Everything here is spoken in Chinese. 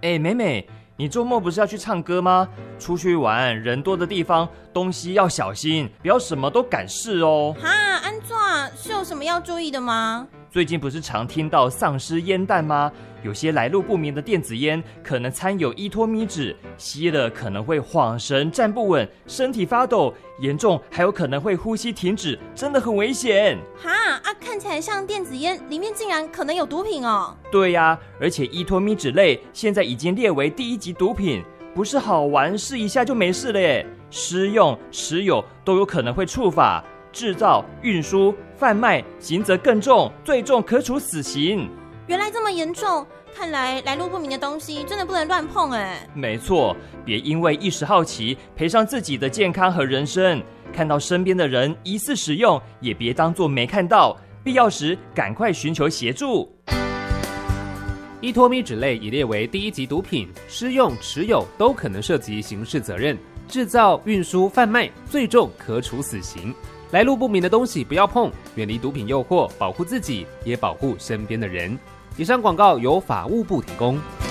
美美，你周末不是要去唱歌吗？出去玩人多的地方，东西要小心，不要什么都敢试哦。 哈，安怎是有什么要注意的吗？ 最近不是常听到丧尸烟弹吗？有些来路不明的电子烟可能掺有依托咪酯，吸了可能会晃神、站不稳、身体发抖，严重还有可能会呼吸停止，真的很危险。 哈看起来像电子烟，里面竟然可能有毒品哦。 对呀，而且依托咪酯类现在已经列为第1级毒品，不是好玩试一下就没事了耶，施用、持有都有可能会触法，制造、运输、贩卖刑责更重，最重可处死刑。 原来这么严重，看来来路不明的东西真的不能乱碰哎。 没错，别因为一时好奇赔上自己的健康和人生，看到身边的人疑似使用，也别当作没看到，必要时赶快寻求协助。 依托咪酯类已列为第1级毒品，施用、持有都可能涉及刑事责任，制造、运输、贩卖最重可处死刑。来路不明的东西不要碰，远离毒品诱惑，保护自己，也保护身边的人。以上广告由法务部提供。